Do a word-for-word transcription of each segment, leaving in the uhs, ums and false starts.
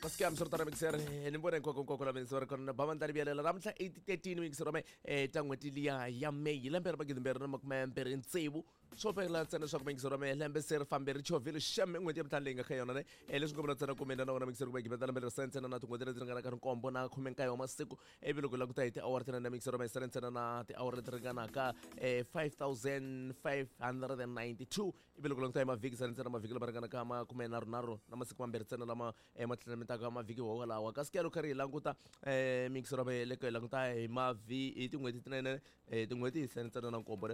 Scam sortara mixer ni mbona kwa kwa kwa mixer kon bamandari bialela ramhla eight thirteen weeks rome eh tangweti liya ya May lembe ba gimbere makmember intsibu so phela tsena swa mixer rome lembe ser famberi chovile shame ngweti mthalenga khayona ne leswi ngomela tsena kumenda na mixer ba gibeta lembe sense na tungweti ringana ka nkombo na khumenka yo masiku ebilo kula kuta ite hour tena mixer rome sense na ti hour ringana ka five thousand five hundred ninety-two ebilo kula kuta ma viki sense na ma viki ringana ka ma kumena naro na masiku mambere tsena lama matlamenta ma viki wo lawa ka skelo kari languta eh mix robe le ko languta ma vi i tingweti tinene eh tingweti sense na nkombo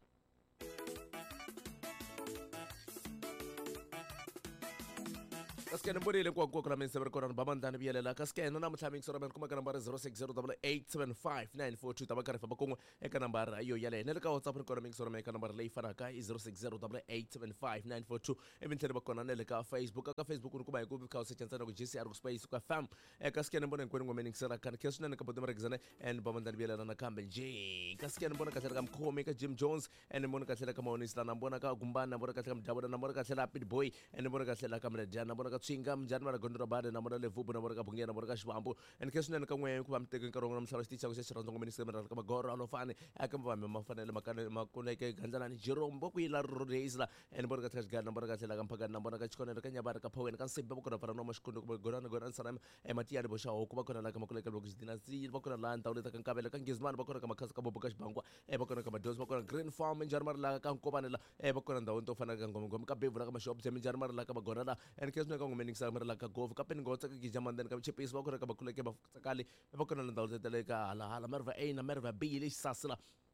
Kaskena mbonile kwa kwa mense berkona babandana biyelela kaskena na mthaming sora ben kuma ka number zero six zero eight eight seven five nine four two tabakare fa bakongwe e ka number ayo yale ne le ka WhatsApp ko ming sora me ka number le fara ka zero six zero eight seven five nine four two e bintere bakona ne le ka Facebook ka Facebook ku ba ku ka se chantana ku G C R ku space ku fam e kaskena mbona nkweni ngomeni sora kan kesuna ne ka bodema regzane en babandana biyelela na kambe J kaskena mbona ka tsela ka mkhome ka Jim Jones en mbona ka tsela ka Monisla na mbona ka gumbana mbona ka tsela ka Dabona na mbona ka tsela Pit Boy en mbona ka tsela ka Mrejana mbona ka Tsingam janmara gondora bade na mara levubu na mara ka bungia na mara ka shwambu en kesuna ka ngwe ku bamteke ka ronga msala sticha ku se ronga minister mara ka magora lo fane aka mba me mafane le makane makune ke ganzana ni jerombo ku ila reisla en mara ka tsga na mara ka tsela ka mpaga na mara ka chikone ka nyabara ka pawen kan sibbe ku na fara no mashkundu ku gora na gora saram e matia de bosha ku ba ku na la ka makule ka bogizina zi ba ku na la ntawle ta kan kabela kan gizman ba ku na ka makas ka bobukash bangwa e ba ku na ka mados ba ku na green farm jarmar la ka nkobane la e ba ku na ndawon to fana ka ngom ka bevra ka shop zemi jarmar la ka magora la en kesuna ka ngomeni sa mara la ka gov ka pen gotsa ka gijamandan ka chipis ba ko ka bakule ke ba sakali ba ko na ndawle tele ka ala ala merva a na merva b li sasla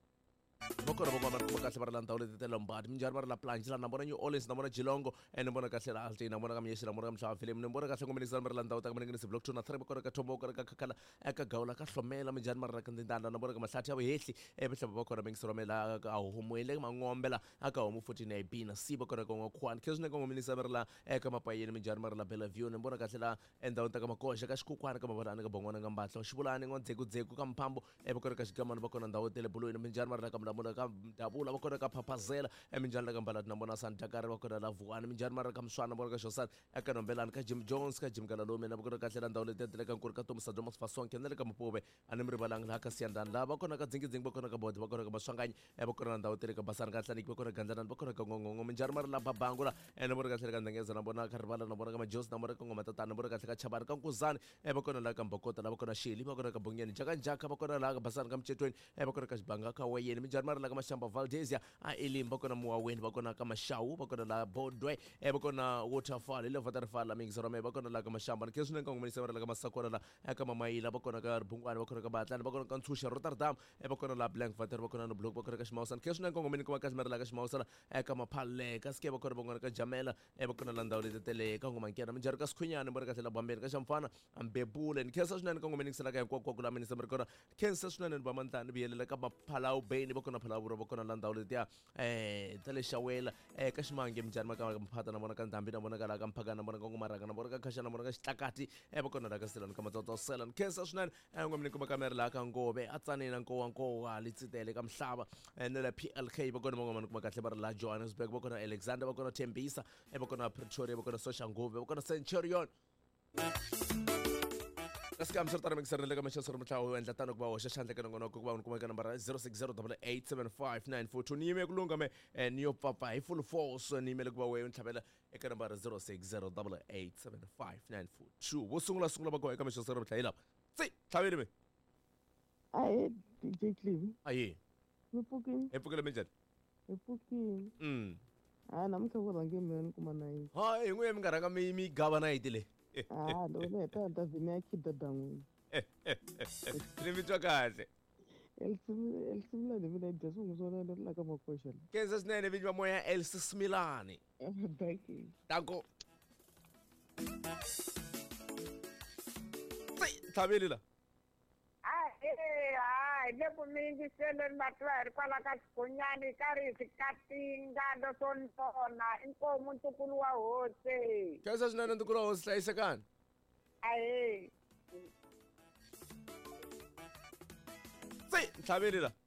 bokora bokoma ka sebara la ndawle tele mbad minjar bar la planche la nambona new orleans nambona jilongo en nambona ka sela alti nambona ka myesira nambona ka msha film nambona ka sengomeni sa la ndawta ka mengeni se block to na thre bokora ka tombo ka kala ka gawla ka hlomela minjar mar ka ndindanda nambona ka mahlathi abo hehli e bese bokora mengisoromela ka homoele mangombela aka homo futhi ne b na si bokora ka ngokhwana kezune ka ngomeni sa la ka mapayeni minjar mar la bella view nambona ka sela endawta ka makosha ka shikukwana ka mabana ka bongona ka mbatlo shibulani ngondzeko dzeko ka mphambo e bokora ka shigamana bokona ndawo tele buloini minjar mar ka mlamula ka dabula bakona ka phapazela eminjani ka mbala nambona santakare bakona la vuana minjani mara ka mswana bakona ka shosan aka nombelana ka Jim Jones ka Jim Galalome na bakona ka hlela ndawle tetele ka nkuri ka Thomas Thomas Fasong kenele ka mpobe anemri balanga la ka siandana la bakona ka dzingi dzingi bakona ka bodi bakona ka baswanganyi e bakona ndawo tele ka basana ka tlani bakona ganzana bakona ka ngongongo minjani mara la babangula ene bakona ka hlela ka ndengeza nambona ka ribala nambona ka majos nambona ka ngoma tata nambona ka hlela ka chabara ka nkuzani e bakona la ka mbokota la bakona shili bakona ka bongeni jaka jaka bakona la ka basana ka mchetweni e bakona ka banga ka wayeni minjani mara la ka mashamba Valdezia a elim bakona muawen bakona ka mashawu bakona la bodwe e bakona waterfall le waterfall la mingsorome bakona la ka mashamba kesune ka ngomeni semara la ka masakona la ka mamaila bakona ka bungwana bakona ka batlan bakona ka ntsusha Rotterdam e bakona la blank water bakona no block bakona ka shmausan kesune ka ngomeni ka kasmara la ka shmausana e ka mapalle ka ske bakona bakona ka jamela e bakona la ndawle tetele ka ngomankena minjar ka skhunyane bakona ka la bambeni ka shamfana ambebule kesa sunane ka ngomeni sala ka kwa kwa la mini semara kona kesa sunane ba mantana biyelela ka maphalau beni bakona phalau bakona la ndawle dia eh tele shawela eh kashimange mjani maka mphata na mona ka ndambi na mona ka la ka mphaka na mona ka ngumara na mona ka khasha na mona ka xitakati eh bakona la ka selana ka matsotso selana kesa swinene eh ngomni kuma kamera la ka ngobe atsane na nko wanko wa litsitele ka mhlaba eh nela P L K bakona ngomani kuma ka hlebara la Johannesburg bakona Alexander bakona Tembisa eh bakona Pretoria bakona Soshanguve bakona Centurion Kaskam sortara mixer le ka mesha sor mtlawo endla tano kuba wa shashandle ka ngono kuba unkuma ka number zero six zero eight seven five nine four two ni me kulunga me niyo papa full force ni me le kuba we untlabela e ka number zero six zero eight seven five nine four two wo sungula sungula ba ko e ka mesha sor mtlaila tsi tlhabele me ai D J Clive ayi me puking e pukele menjani e puking mm ah namthobora ngemen kuma nayi ha e ngwe mngara ka mi mi gaba na itile ah lo le ta ta vime akida dangu ni mitwa kahle elsim elsim la mina jesu ngizona la ka makosha kenza sinene vinjwa moya Elsa Smilani thank you danko tlhabele la ai ai le kumingi sele matwari kwala ka Sikonyani kari sikatinga do sontona inko muntu kulu wa hose kesa sinene ntukulu wa hose hlayisekani ai tsi tlhabele la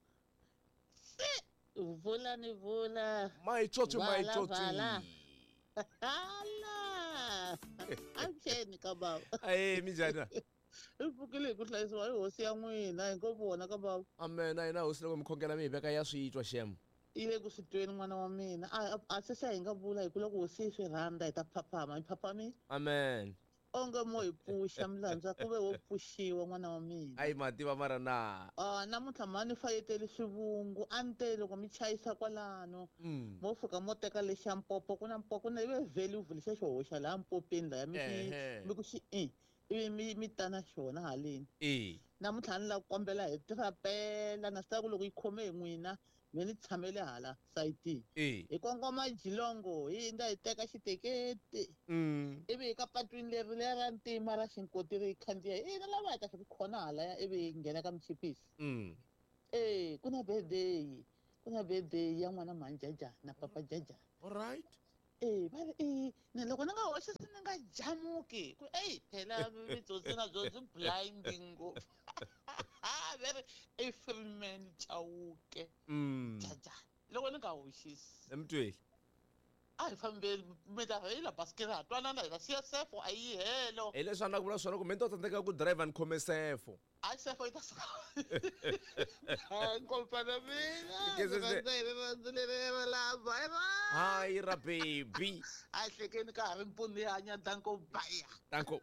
Vula ni vula mai tsotsi mai Vala, tsotsi vala. Ala Avuxeni ka bava. Aye minjhani na? I pfukile hi ku hlayisiwa hi hosi ya n'wina hi ngo vona ka bava. Amen na hina hosi loko mi khongela mi hi veka ya swi twa shem. Yi le ku swi tweni n'wana wa mina. A a se xa hi nga vula hi ku loko hosi yi swi rhandza hi ta phaphama hi phaphami. Amen. Onge mo hi pfuxa milandzu ku ve wo pfuxiwa n'wana wa mina. Ayi mativa mara na. Ah namuntlha mani fayeteli swivungu a ni te loko mi chayisa kwalano mo fika mo teka lexa mpopo ku na mpopo na ive vheli u vulisa xo hoxa laha mpopeni laya mi mi ku xi i ivi mi mi tana xona haleni eh namuntlha ni la ku kombela hi tirapela na swi tiva ku loko yi khome hi n'wina me ni tshamele hala sayitini eh hi kongoma jilongo hi hindza hi teka xitekete ivi hi ka patwini leri leri ra ntima ra xinkoti ri khandziya hina lava hi ta swi khona halaya ivi hi nghena ka michipisi eh ku na birthday ku na birthday ya n'wana manjanja na papa jaja all right eh va ri eh ni loko ni nga hoxi se ni nga jamuki ku eyi phela mitsotsi na byo byi blinding ngopfu va ri i filmeni chawuke jaja loko ni nga hoxisi emtweli a hi fambeli mi ta hi la basikiri ha twanana hi la siya sefo a yi helo hi leswi a ni ku vula swona ku mi to tsandzeka ku drive ni khome sefo a sefo yi ta suka nkompana mina leri lava hayi ra baby a hlekeni ka ha ri mpfuni hi hanya danko baya danko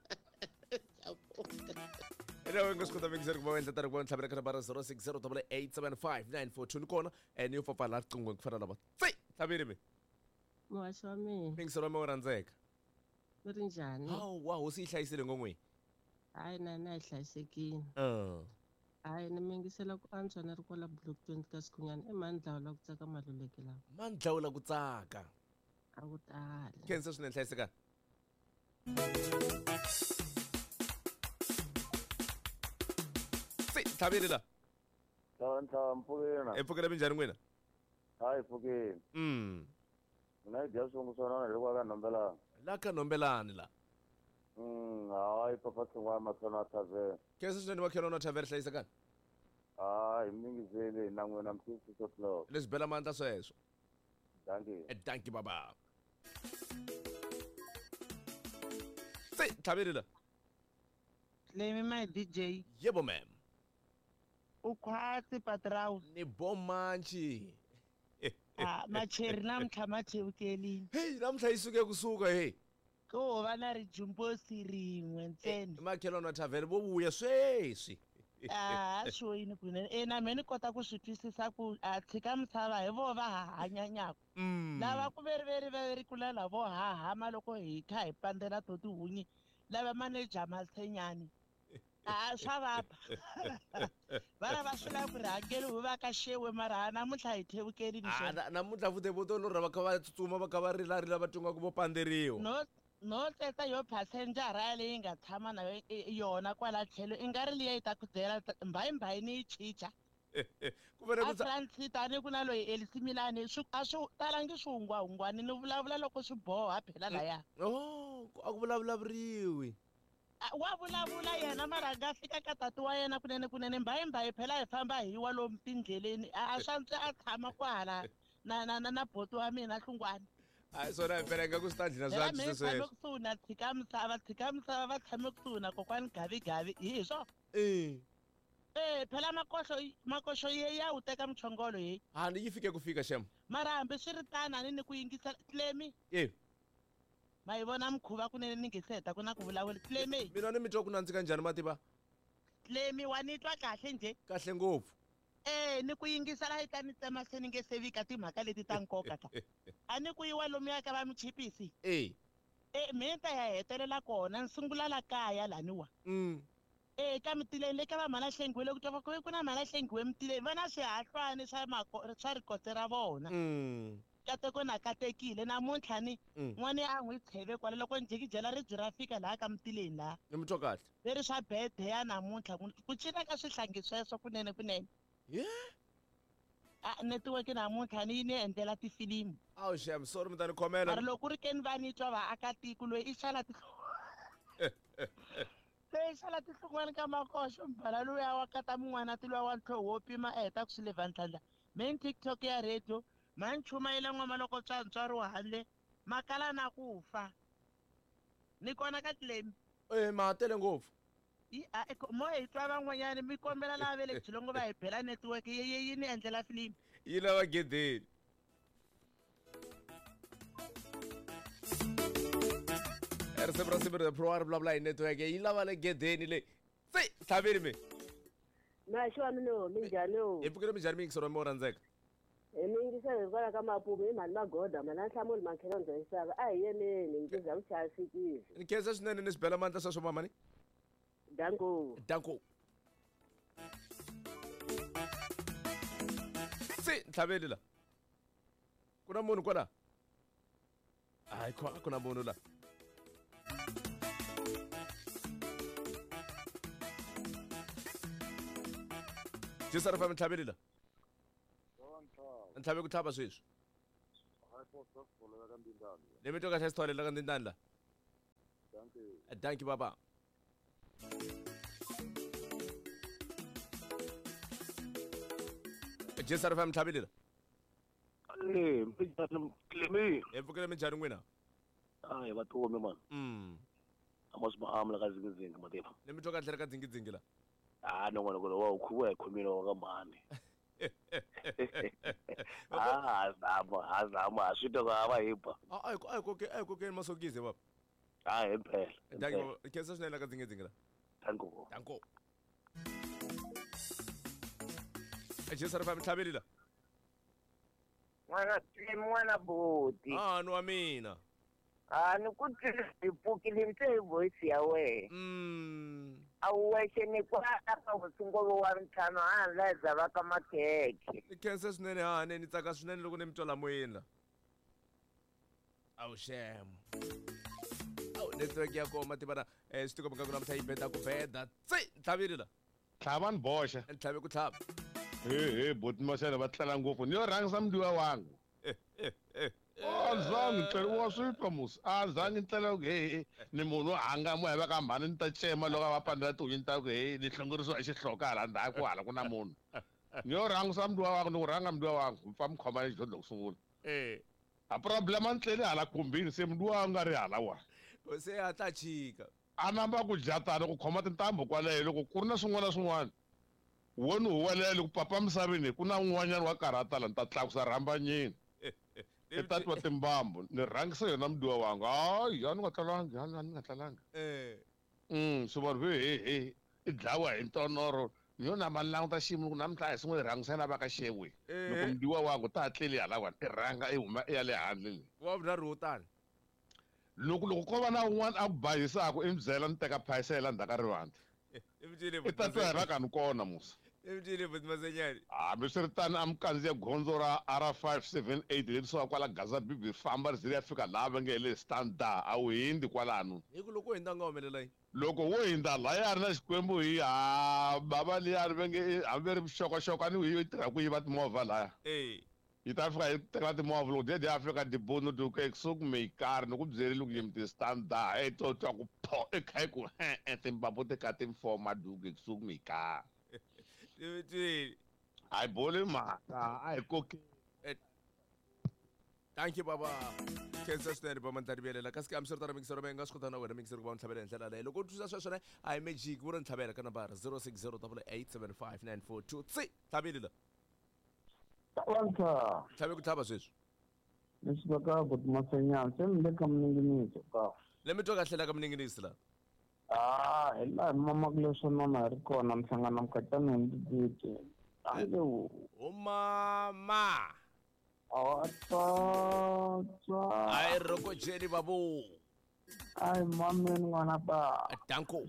Anyway, ngosikuta mingizeri kuba wendla tari kuba ntlhabela ka nambara zero six zero eight eight seven five nine four two ni kona and yo fafa la riqingweni ku fana lava tsi tlhaveri mi Muhaxi wa mina mingizeri wa mi wo rhandzeka mi ri njhani? hawu wa hosi yi hlayisile ngomwe Hayi na na hi hlayisekile. uh Hayi ni mi yingisela ku antswa ni ri kwala block twenty ka Sikunyana i mani dlawula ku tsaka maluleke lawa mani dlawula ku tsaka a ku tala. khensa swinene hlayisekani tsi tlhaveri la Ntlawa mpfukela. empfukela minjhani n'wina Hayi mpfukela. mm Mina hi dya swingu swona hi loko ka nombelana. la ka nombelani la Mm hayi papa swin'wana masona tavern. khensa swinene makhelwana wa thaveri hlayisekani Hayi mingizeli na n'wina mfisi so flow. leswi bela mandla sweswo Danke. e danki baba tsi tlhaveri la Lemi my D J yebo ma'am ukhwatsi patrawu ni bomanchi ah macheri namtlha ma thewukelini hey namhla isuke kusuka hey ko va na rijumposi rin'we ntsena makhelwana wa thaveri vo vuya sweswi ah swo yini kunene e na me ni kota ku swi twisisa ku a tshika misava hi vo va hanyanyaka lava ku veri veri va ri kulela vo hahama loko hi kha hi pandzela to tihunyi lava maneja masenyani a swa vapa va lava swi lava ku ri hakeli hu va ka xewe mara namuntlha hi thewukelini Ah, namuntlha futhi vo tolorha va kha va tsutsuma va kha va rilarila va twingaku vo panderiwa no no teta yo passenjara leyi nga tshama na yona kwala tlhelo i nga ri liya yi ta ku byela mbhayimbayi ni yi chicha ku fane ku afransitani ku na loyi elisimilani a swi talangi swihungwahungwani ni vulavula loko swi boha phela laya oh a ku vulavulavuriwi wa vulavula yena mara nga fika ka tati wa yena kunene kunene mbhayimbayi phela hi famba hi wa lomu tindleleni a swantswe a tshama kwahala na na na na boto wa mina hlungwana a swona hi phela ingaku swi ta dlina swi antswise tshame sweswo kusuhi na tshika misava tshika misava va tshame kusuhi na kokwani gavigavi hi swo eh eh phela makoxo makoxo ye ya wu teka muchongolo hi hani yi fike ku fika shem mara hambi swi ri tani ni ni ku yingisela Clemi eh ma yi vona mukhuva kunene ni nge se heta ku na ku vulavula Clemi mina ni mi twa ku nandzika njhani mativa Clemi wa ni twa kahle nje kahle ngopfu eh ni ku yingisela yi ta ni tsema se ni nge se vika timhaka leti ta nkoka ta a ni ku yiwa lomu ya ka va muchipisi eh eh mi ta ya hetelela kona ni sungula la kaya laniwa mm eh ka mitileni le ka va mhala hlengiwe le ku twa ku ku na mhala hlengiwe mitileni va na swihahlwani swa mako swa rikotse ra vona mm kateko na katekile namuntlha ni n'wana a n'wi tsheve kwala loko njhekijela ri byi ra fika laha ka mitileni laha ni mi twa kahle ve ri swa bede ya namuntlha ku cina ka swihlangi sweswo kunene kunene yeah a netiweke namuntlha ni yi ni endlela tifilimu awu shem sorry mi ta ni mara khomela loko ku ri ke ni va ni twa vaakatiko loyi i xala ti loyi i xala tihlungwana ka makoxo mbhala luya wa kata min'wana ti lwa wa ntlho wo pima a heta ku swi levha ntlhandla main tiktok ya radio ma nchuma yi le n'wama loko tswa ntswari wa handle makala na ku fa ni kona ka claim Eh ma tele ngopfu. i a mo hi twa van'wanyana mi kombela lava ve le Xilongo va hi bela network yi yi ni endlela film Yi lava gedeni. Er se brasi ber provar bla bla network yi lava le gedeni le. Se thabeli me. Na shwani no minjani o. Ipukile mi jarmi ngisoro mo ranzeka. Emingisa hikwala ka mapumu hi mali magoda mana nhlamulo mankhelo ndo isaka a hi yemeni ngiza uchasikile. Nikhensa swinene ni sibela manta sweswo mamani. Danko. Danko. Se thabeli la. Kuna munhu kwala? Ai kwa kuna munhu la. Jisara fa mthabeli la. Nthabe ku thaba sweswi. Le mi toka sithole la ka ndindani la. Danki baba. Jisara fa mthabeli la. Eh, mpitana Clemi. Epukele mi njani n'wina? Hayi vatomi man. Mm. Amos maamla ka zingizingi mativa. Le mi toka tlhela ka dzingidzingi la. Ah no ngwana ko wa ukhuwa ekhomini wa ka mani. Ah, azama, azama, asito ka aba hipa. Ah ay ay koke ay koke masokize baba. Ah, empela. Danki baba, khensa swinene la ka dzingidzingi la. Danko. Danko. Jisara fa mthabeli la. Mwana tli mwana boti. Ah no wa mina. Ah ni ku tipukile mse voice ya we. Mm. Awuwexe ni kwala ka vutshunguri wa ntlhanu handle za va ka makhekhe. Ni khensa swinene ha ne ni tsaka swinene loko ni mi twala moyeni la. Awu shem. Awu network ya koma tivana eh swi tikomba ku namuntlha yi beta ku beda. Tsi thabeli la. Tlhava ni boxa. Ni tlhave ku tlhava. He he boti masela va tlela ngopfu ni yo rhangisa mndiwa wangu. A zangi tlela wa switwa musi a zangi tlela ku he ni munhu hanga mo heva ka mhani ni ta cema loko va pandela tihunyini ta ku he ni hlongorisiwa hi xihloka hala ndzhaku hala ku na munhu ni yo rhangisa mndiwa wangu ni ku rhanga mndiwa wangu mi fa mi khoma ni xidlodlo ku sungula Eh. a problema ni tlele hala kumbini se mndiwa wangu nga ri hala wa Se ya ta chika. a namba ku jatana ku khoma tintambu kwaleyo loko ku ri na swin'wana na swin'wana wo ni huwelele ku papa misaveni ku na un'wanyana wa karata la ni ta tlakusa rhambanyini i tatiwa timbambu ni rhangisa yona mdiwa wangu hayi a ni nga tlalangi a ni nga tlalanga Eh. um swi vanhu ve he he i dlayiwa hi ntonoro ni yo nama ni languta xiyimo ku namuntlha hi swi n'wi hi rhangisana va ka xewe loko mdiwa wangu ta hatleli halawani i rhanga i huma i ya le handle leyi Wa vunharhu wo tani. loko loko ko va na un'wana a ku bayisaka i mi byela ni teka phayisela ndzhaku ka rivanti I mi twile i ta twa hi raka ni kona musa I mi twile buti masenyani. hambi swi ri tani a mi kandziya gondzo ra R five seven eight leri suka kwala Gaza bibi ri famba ri ze ri ya fika laha va nge he le standard a wu hindzi kwalano Hi ku loko hindza nga humelela yini? loko wo hindza laya ri na xikwembu hi ha bava liyani va nge hambi ri vuxokoxoko a ni hi tirha ku yiva timovha laya Eh. yi ta fika yi teka timovha loko dyedya ya fika dibunu duke kusuku mi yi karhi ni ku byerile ku yimi ti-standard i to twa ku pho i kha yi ku e timbambu ti kha ti mfoma duke kusuku mi yi karhi I mi twile. a hi boli mhaka a hi koki Thank you baba. Khensa swinene baba ntari byelela kasi kam sirtana mikisero benga swi kota na wena mikisero ku va ntlhavela hi ndlela leyo loko u twisisa sweswo ne a hi magic vu ri ntlhavela ka nambara zero six zero eight eight seven five nine four two tsi tlhaveli la Wanta, tlhave ku tlhava sweswi leswi va ka buti masenyana se mi le ka mininginiso ka. le mi twa kahle la ka mininginisi la Ah, hi laha hi mamaku leswo nona hi ri kona mi hlangana mukatani hundzi ange wu o mama a twa twa a yi roko jeni babu ai mameni n'wana ba danko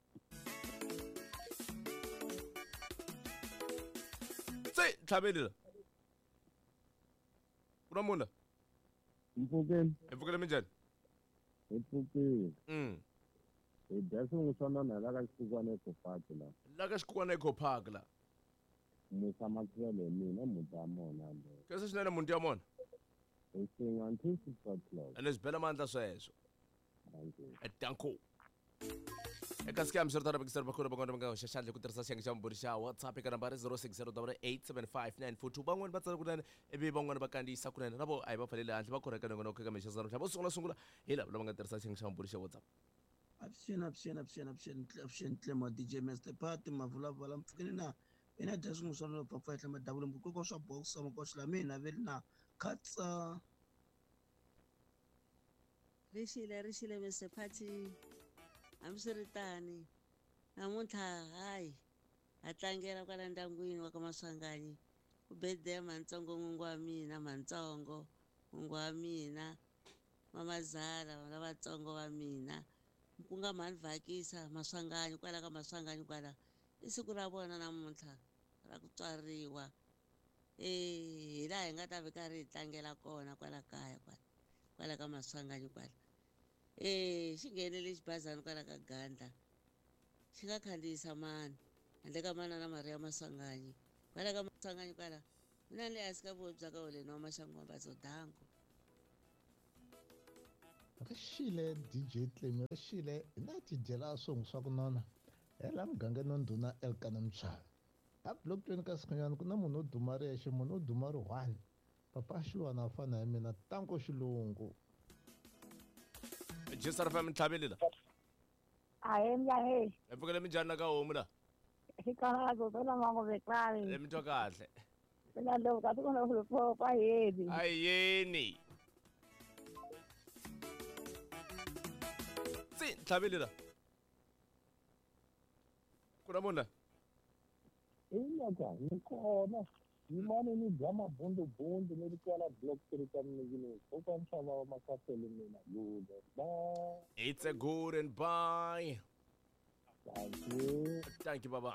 tsi tlhaveli la ku na munhu la mpfukeni hi pfukele minjhani mpfukeni mm hi dya swin'we swa nona hi la ka xikukwana ekopati la la ka xikukwana eco park la musa makhele hi mina muti wa mona leyo kese swinene muti ya mona hi singa until six o'clock ene swi bela mandla sweswo thank you danko eka scam swi ri tano vekiseri vakhulu van'wana va nga hoxa xandla ku tirhisa xiyenge xa vumbhoni xa WhatsApp eka nambara zero six zero eight seven five nine four two van'wana va tsala kunene ivi van'wana va kandziyisa kunene na vo a hi va pfalele handle va khoreka nongonoko eka mexa namuntlha vo sungula sungula hi lava lava nga tirhisa xiyenge xa vumbhoni xa WhatsApp. Avuxeni avuxeni avuxeni avuxeni avuxeni tlema D J Master Party mavulavulela mpfukeni na ina dya swin'we swa loko pfapfa ehla madabula mbukoko swa box makoxi la mina veli na katsa rixile rixile Mister Party hambiswiritani namuntlha hayi a tlangela kwala ndyangwini wa ka Maswanganyi ku birthday Mantsongo n'wingi wa mina Mantsongo n'wingi wa mina mamazala lavatsongo va mina ku nga mhani vhakisa Maswanganyi kwala ka Maswanganyi kwala i siku ra vona namuntlha ra ku tswariwa eh hi laha hi nga ta ve karhi hi tlangela kona kwala kaya kwala kwala ka Maswanganyi kwala eh xi nghenele xibazana kwala ka Gandla xi nga khandziyisa mani handle ka manana Maria Maswanganyi kwala ka Maswanganyi kwala mina ni le hansi ka vuhoyi bya ka Holeni wa Maxangu wa Bazodango. Rixile D J Tlemi rixile hi na tidyela swongo swa ku nona hela mugangeni no ndhuna Elkana Mchava a block twenty ka Sikanyana ku na munhu wo duma riyexe munhu wo duma ri one papa Xilwana a fana hi mina Tanko Xilungu. Jesar fa mtlhabelila Ahe mjane epfukele minjani na ka homu la xikana ko tona mango veklari le mitwa kahle mina lo ka tona lo po pa yedi ayeni si mtlhabelila kuna munhu ina ka ni kona yimani ni dya mabundubundu ni kwala block three ka mingine koka Mchava wa makafele mina lude bye. It's a good and bye. Thank you. Thank you baba.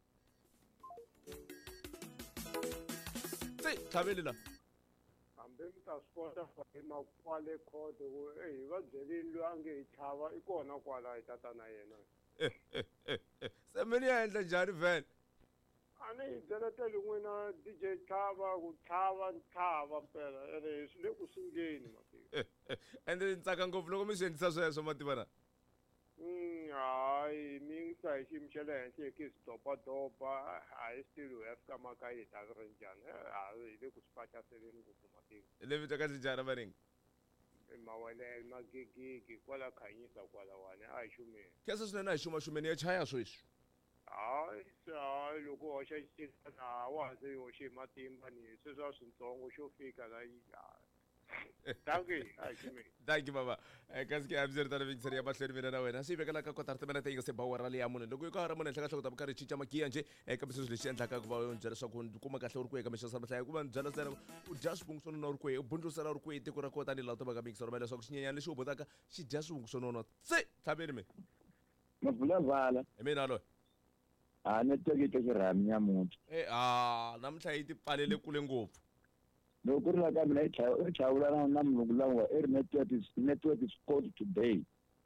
Si thabelila hambe mta skota fa emakwale khode eh va byelini ange ichava ikona kwala itata na yena se mini ya endla njhani vhele ani hi byela tele n'wina D J Chava ku chava chava phela ene swi le ku sungeni matiko ende ni tsaka ngopfu loko mi swi endlisa sweswo mativana Mm, hayi mi ngi sa hi xiyimo xa le henhla hi ki swidopadopa a hi still hi fika maka yi ta ri njhani a hi le ku swi pachaseleni ngopfu matiko le vita kahle njhani varingi mawele magigigi kwala khanyisa kwala wane a hi xumeni kesa swinene a hi xumaxumeni ya chaya sweswi hayi hayi loko hoxa xixana a wa ha se hoxe hi matimba ni sweswiya swintsongo xo fika la yi Thank you. Thank you baba. Kasi ke abzir tana victory ya mahlweni mina na wena. Sibe kana ka kota rtemena te ingase bawara le ya munhu. Loko ka hara munhu enhlaka hloko ta bukari chicha makiya nje eka bisu lexi endlaka ku va u njela swa ku kuma kahle uri ku eka mixo sa mahlaya ku va njela sena u dya swivungu swo nona uri ku u bundlusela uri ku i tiko ra kota ni la to baka mixo ra leswaku xinyenyana lexi u botaka xi dya swivungu swo nona. Tse thabeni me. Mavula vala. I mina lo. Ah network yi ke ram nyamuthi. Eh ah namhla yi tipalele kule ngopfu. Loko ri la ka mina yi chawulana na mulungu air network is network is called today.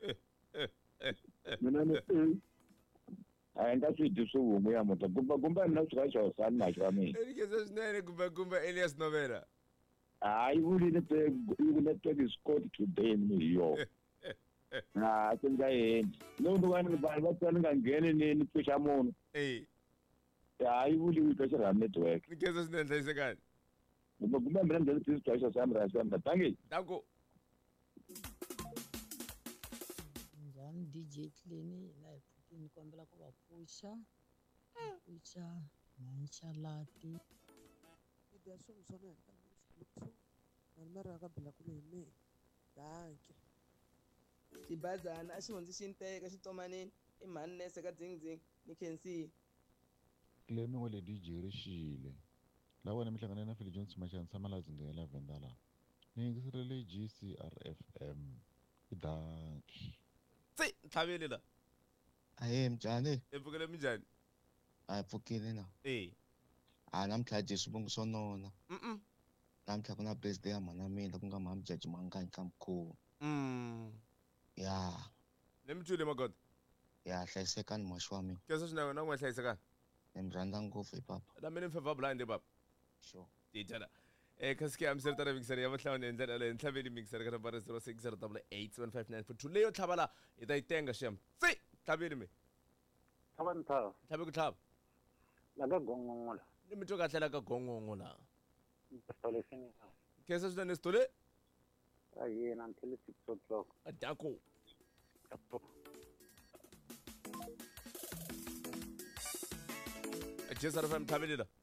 Mina ni a nga swi dyi swivungu ya muta gumba gumba na swi ka xo sani na xwa mina. Eni ke swinene gumba gumba Elias Novera. Hayi vuli network network is called today ni yo. Na senga yini. No ndo wani ba ba tsana nga ngene ni ni pfisha munhu. Eh. Hayi vuli wi ka xira network. Ni ke swinene hlayisekani. Gumba gumba mina ndzi tisi twa xo sami ra sami tangi. Danko. Njhani D J Tlemi la hi pfukini kombela ku va pfuxa pfuxa manchalati Ida swin'we swa mina lutfu mani mara ka bila kule hi me danke xibazana a xi hundzi xi nteka xitsomaneni i mhani nese ka dzingdzing ni khensiyi Tlemi wa le D J rixile la wena mi hlangane na Phil Jones machana tshama la dzingela Venda la ni yingiserile G C R F M i danki tsi thabele la Ahe mjani epfukele minjani a pfukile na eh a namhla je swivungu swo nona mhm namhla ku na birthday ya mhana mina ku nga mama Jaji Manganyi ka mkhuva mm ya le mthule magoda ya hlayisekani moshi wa mina kesa swinene wena n'wi hlayisekani ni mi rhandza ngopfu hi papa na mina mfeva blind baba sure titana eh kasi ke amsir tara mixer ya mahlawani endlela le ntlhaveli mixer ka nambara zero six zero eight seven five nine four two leyo tlhavala ita itenga shem tsi tlhabile me Thaba ntha. tlhabe ku tlhaba La ka gongongola. le mito ka tlela ka gongongo la Pistole sini. kesa swinene sitole Ayi until six o'clock. adako Jesar F M tlhabile la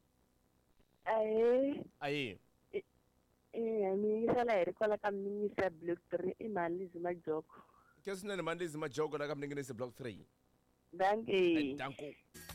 Aye. aye Eh, mi sala eri kwala ka mingisa block three imali zima joko. kesa swinene mandi zima jogo la ka mninginisi block three Danke. danko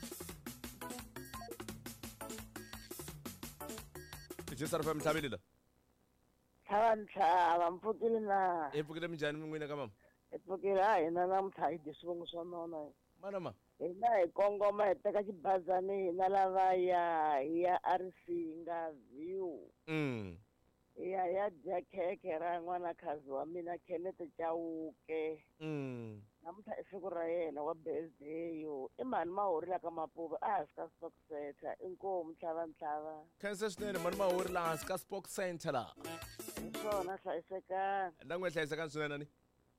Jesar F M tlhabile la Thawantlha bampfukile na. e pfukile minjhani n'wina ka mama Epfukile ha hina namuntlha hi swivongo swa nona. mana ma Hina hi kongoma hi teka xibazani hina lavaya hi ya R C nga view. mm Hi ya hi ya dya khekhe ra n'wana khazi wa mina Kenneth Chauke. mm Namuntlha i siku ra yena wa birthday yo. I mani ma horile ka Mapuve a hansi ka stock center. Inkomu tlhavantlhava. khensa swinene mani ma hori laha hansi ka Sports Center la Hi swona hlayisekanga. na n'we hlayisekani swinene ni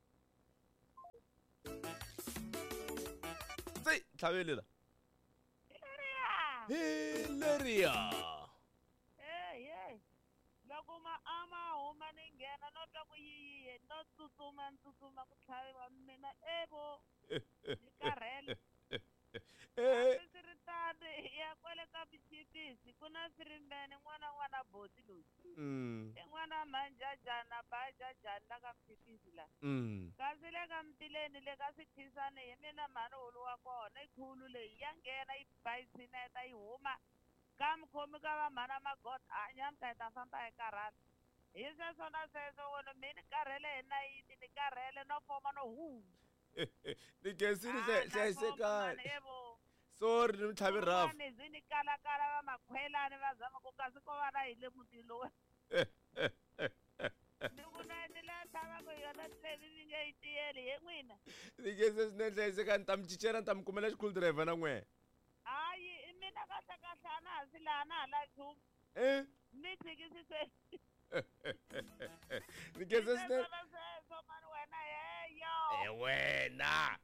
tsi tlhavile la Hilaria Hey, hey. Loko ma ama huma ni nghena no twa ku yiyiye no tsutsuma ni tsutsuma ku tlhaviwa mina evo ni karhele hambi swi ri tani ya kwale ka michipisi ku na firimbene n'wana n'wana boti loyi mm i n'wana manjajana bajajani la ka michipisi la mm kasi le ka mtileni le ka swithisani hi mina mhani hulu wa kona i khulu leyi ya nghena yi bayitsineta yi huma ka mukhomi ka va mhana magoda a nyamta hi ta famba hi karhala hi sweswo na sweswo wena mi ni karhele hi nayiti ni karhele no foma no hu ni kensini hlayisekani evo sorry ni tlhavi rafu ni zi ni kalakala va makhwelani va zama ku kasi ko va na hi le mutini lowu ni ku na ni la tlhava ku yona tlevi mi nge yi tiyeli hi n'wina ni kense swinene hlayisekani ta mi cincela ni ta mi kumela xikulu driver na n'wena hayi i mina kahle kahle a na hansi laha na ha lavi nchumu eh mi tshikisi sweswi ni kense swinene sweswo mani wena heyo e wena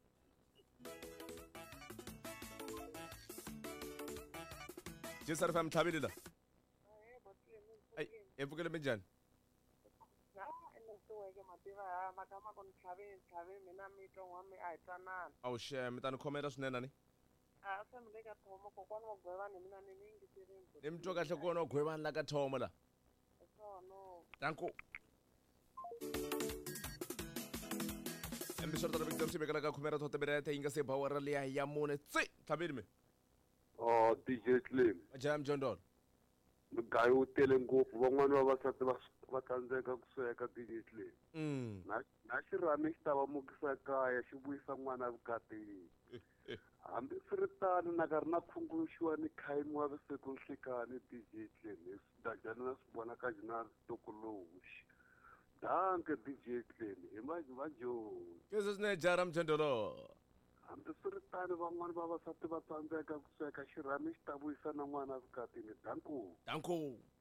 Jesar F M tlhavile la ai e pfukile minjhani makama ku ni tlhave ni tlhave mina mitwa wa mi a hi twanana awu she mi ta ni khomela swinene ni a se mi le ka thomo kokwana wa gwevani mina ni ni yingiserile ni mi twa kahle kona gwevani la ka thomo la sono danko embisor tara victor sibe kala ka khumera thote bere ta inga se bawara le ya mone tsi tlhabile me Oh, D J Slim. jam John Don Mugayi u tele ngopfu van'wani vavasati va va tsandzeka ku sweka D J Slim. mm Na na xirhami xi ta va mukisa kaya xi vuyisa n'wana evukatini. Hambi swi ri tano na ka ri na khunguluxiwa ni khayimiwa vusiku nhlikani D J Slim. Hi swidajana na swi vona ka jina tokoloxi. Danke D J Slim. Hi majozi. kese swinene jaram Jondolo Hambi swi ri tano van'wani vavasati va tsandzeka ku sweka xirhami xi ta vuyisa na n'wana evukatini. Danku. danko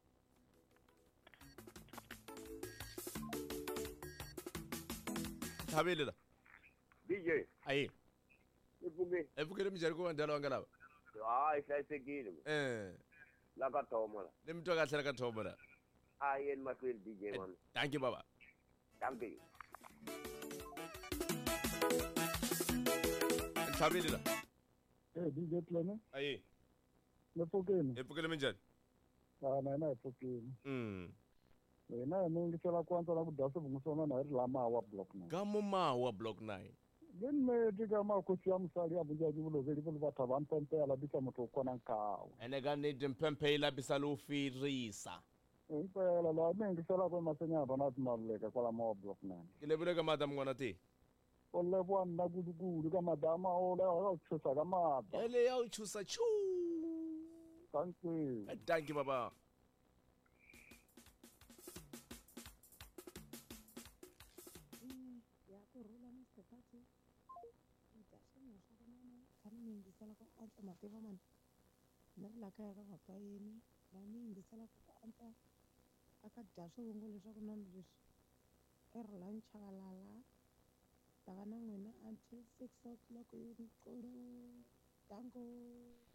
tlhavile la D J. ayi Ni pfuke. e pfukile minjhani ku vandela wanga lava Hayi hlayisekile. eh La ka thomo la. ni mi twa kahle la ka thomo la A yeni mahlweni D J mami. thank you baba Danke. tlhavile la Eh, D J Tleme, ayi ni pfukini. e pfukile minjhani Ah, na hina hi pfukini. mm Hina hi mi yingisela kwanza na ku dya swivungu swa mina hi ri lama wa block nine. gamomawa block nine Then me tika makosi ya msali ya bunja jibulo veli veli vata vampempe ala bisa mtu kona nkawa. ene ka nidi mpempe yi labisa lo firisa Impela la mi yingisela kwa masenya bana timaluleka kwa lama wa block nine. ke lebile ka madam ngwana te Ole bwana na gudugudu kama dama ole wa kuchusa kama ada. ele ya u chusa chu Thank you. thank you baba ya kurhula mister Pati ita swin'we swa kunene kha ni mi yingisela ku antswa mativa mani ni ri la kaya ka mapayeni la ni yingisela ku antswa aka dya swivungu leswaku nani leswi i ri la nchavalala ta va na n'wina until six o'clock hinkwenu dango.